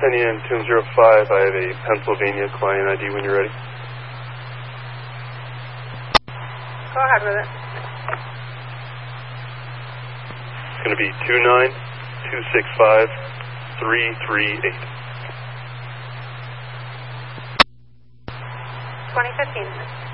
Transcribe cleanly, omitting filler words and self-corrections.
NEN 205, I have a Pennsylvania client ID when you're ready. Go ahead with it. It's going to be 29265-338. 2015.